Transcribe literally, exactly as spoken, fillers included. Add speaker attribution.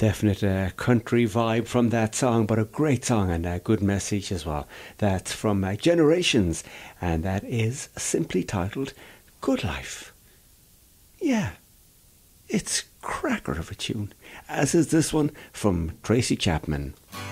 Speaker 1: Definite uh, country vibe from that song, but a great song and a good message as well. That's from uh, Generations, and that is simply titled Good Life. Yeah, it's cracker of a tune, as is this one from Tracy Chapman.